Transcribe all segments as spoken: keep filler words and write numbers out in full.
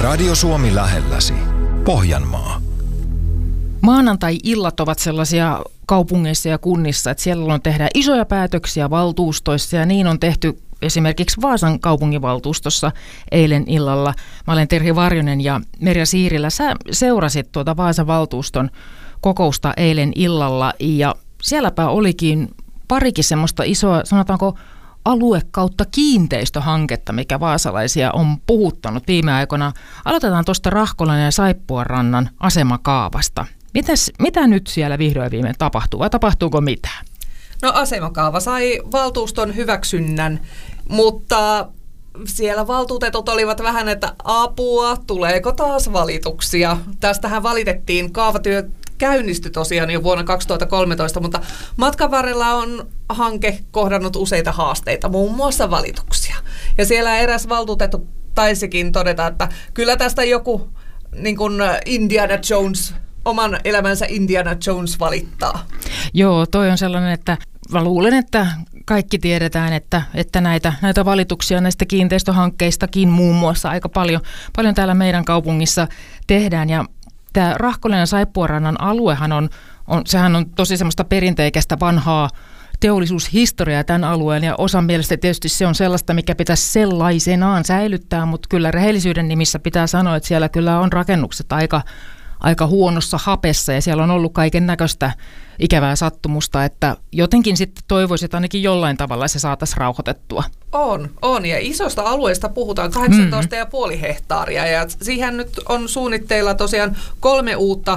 Radio Suomi lähelläsi. Pohjanmaa. Maanantai-illat ovat sellaisia kaupungeissa ja kunnissa, että siellä on tehdä isoja päätöksiä valtuustoissa ja niin on tehty esimerkiksi Vaasan kaupunginvaltuustossa eilen illalla. Mä olen Terhi Varjonen ja Merja Siirilä. Sä seurasit tuota Vaasan valtuuston kokousta eilen illalla ja sielläpä olikin parikin semmoista isoa, sanotaanko alue kautta kiinteistöhanketta, mikä vaasalaisia on puhuttanut viime aikoina. Aloitetaan tuosta Rahkolan ja Saippuarannan asemakaavasta. Mitäs, mitä nyt siellä vihdoin viimein tapahtuu vai tapahtuuko mitään? No asemakaava sai valtuuston hyväksynnän, mutta siellä valtuutetut olivat vähän, että apua, tuleeko taas valituksia. Tästähän valitettiin, kaavatyö käynnistyi tosiaan jo vuonna kaksituhattakolmetoista, mutta matkan varrella on hanke kohdannut useita haasteita, muun muassa valituksia. Ja siellä eräs valtuutettu taisikin todeta, että kyllä tästä joku niin kuin Indiana Jones, oman elämänsä Indiana Jones valittaa. Joo, toi on sellainen, että mä luulen, että kaikki tiedetään, että, että näitä, näitä valituksia näistä kiinteistöhankkeistakin muun muassa aika paljon, paljon täällä meidän kaupungissa tehdään. Ja tämä Rahkolan ja Saippuarannan aluehan on, on, sehän on tosi semmoista perinteikästä vanhaa teollisuushistoriaa tämän alueen ja osan mielestä tietysti se on sellaista, mikä pitäisi sellaisenaan säilyttää, mutta kyllä rehellisyyden nimissä pitää sanoa, että siellä kyllä on rakennukset aika aika huonossa hapessa ja siellä on ollut kaiken näköistä ikävää sattumusta, että jotenkin sitten toivoisin, että ainakin jollain tavalla se saataisiin rauhoitettua. On, on ja isosta alueesta puhutaan kahdeksantoista pilkku viisi hehtaaria ja siihen nyt on suunnitteilla tosiaan kolme uutta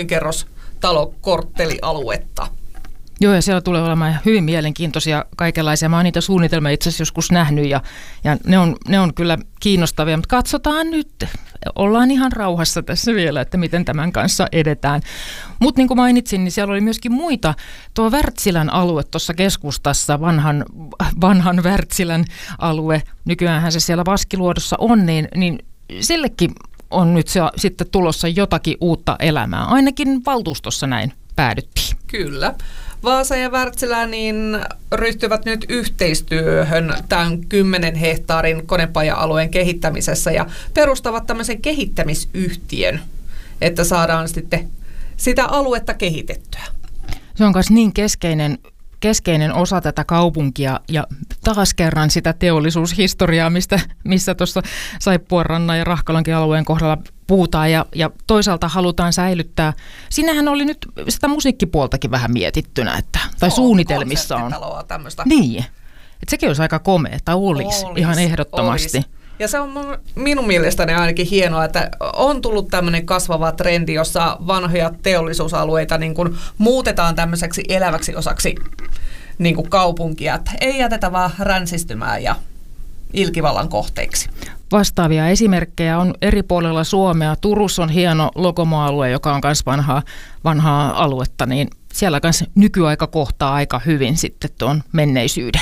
asuinkerrostalokorttelialuetta. Joo, ja siellä tulee olemaan hyvin mielenkiintoisia kaikenlaisia. Mä oon niitä suunnitelmia itse asiassa joskus nähnyt ja, ja ne, on, ne on kyllä kiinnostavia, mutta katsotaan nyt. Ollaan ihan rauhassa tässä vielä, että miten tämän kanssa edetään. Mutta niin kuin mainitsin, niin siellä oli myöskin muita. Tuo Wärtsilän alue tuossa keskustassa, vanhan, vanhan Wärtsilän alue, nykyäänhän se siellä Vaskiluodossa on, niin, niin sillekin on nyt se, sitten tulossa jotakin uutta elämää. Ainakin valtuustossa näin päädyttiin. Kyllä. Vaasa ja Wärtsilä niin ryhtyvät nyt yhteistyöhön tämän kymmenen hehtaarin konepaja-alueen kehittämisessä ja perustavat tämmöisen kehittämisyhtiön, että saadaan sitten sitä aluetta kehitettyä. Se on myös niin keskeinen, keskeinen osa tätä kaupunkia ja taas kerran sitä teollisuushistoriaa, mistä, missä tuossa Saippuarannan ja Rahkolankin alueen kohdalla puhutaan ja, ja toisaalta halutaan säilyttää. Siinähän oli nyt sitä musiikkipuoltakin vähän mietittynä, että, tai no, suunnitelmissa on. Tämmöistä. Niin, että sekin olisi aika komea, tai olisi olis, ihan ehdottomasti. Olis. Ja se on minun mielestäni ainakin hienoa, että on tullut tämmöinen kasvava trendi, jossa vanhoja teollisuusalueita niin kuin muutetaan tämmöiseksi eläväksi osaksi niin kuin kaupunkia. Että ei jätetä vaan ränsistymään ja ilkivallan kohteeksi. Vastaavia esimerkkejä on eri puolilla Suomea. Turussa on hieno Lokomo-alue, joka on myös vanhaa, vanhaa aluetta, niin siellä myös nykyaika kohtaa aika hyvin sitten tuon menneisyyden.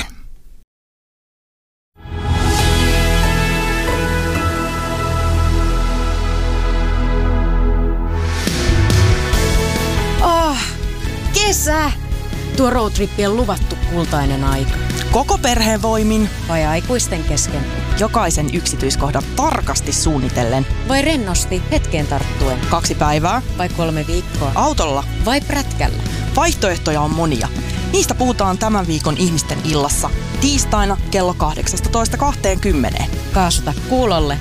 Oh, kesä! Tuo roadtrippi on luvattu kultainen aika. Koko perheen voimin. Vai aikuisten kesken. Jokaisen yksityiskohdan tarkasti suunnitellen. Vai rennosti hetkeen tarttuen. Kaksi päivää. Vai kolme viikkoa. Autolla. Vai prätkällä. Vaihtoehtoja on monia. Niistä puhutaan tämän viikon Ihmisten illassa. Tiistaina kello kahdeksastatoista kaksikymmentä. Kaasuta kuulolle.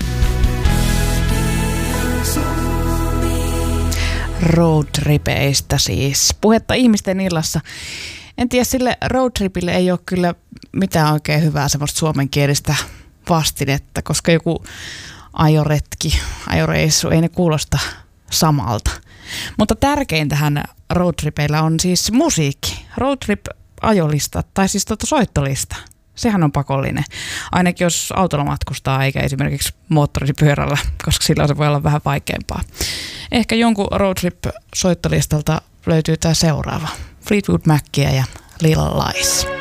Roadtripeistä siis. Puhetta Ihmisten illassa. En tiedä, sille roadtripille ei ole kyllä mitään oikein hyvää semmoista suomenkielistä vastinetta, koska joku ajoretki, ajoreissu, ei ne kuulosta samalta. Mutta tärkeintähän roadtripeillä on siis musiikki. Roadtrip-ajolista, tai siis tuota soittolista. Sehän on pakollinen. Ainakin jos autolla matkustaa, eikä esimerkiksi moottoripyörällä, koska sillä se voi olla vähän vaikeampaa. Ehkä jonkun roadtrip-soittolistalta löytyy tämä seuraava. Fleetwood Macia ja Little Lies.